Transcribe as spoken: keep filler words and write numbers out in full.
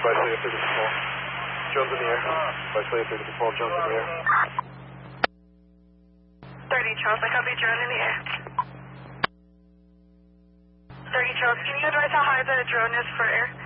Vice thirty four. Jones in the air. Vice thirty four. Jones in the air. thirty Charles, I copy drone in the air. thirty Charles, can you advise how high the drone is for air?